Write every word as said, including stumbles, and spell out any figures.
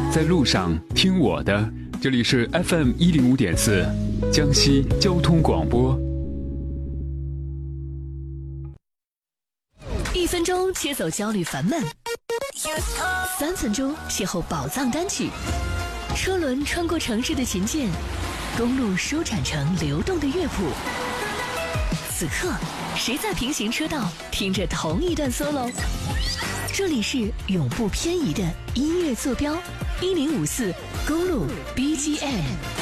在路上听我的，这里是 F M 一零五点四，江西交通广播。 一分钟切走焦虑烦闷，三分钟邂逅宝藏单曲。车轮穿过城市的琴键，公路舒展成流动的乐谱。此刻，谁在平行车道听着同一段 solo？ 这里是永不偏移的音乐坐标，一零五四公路 B G M。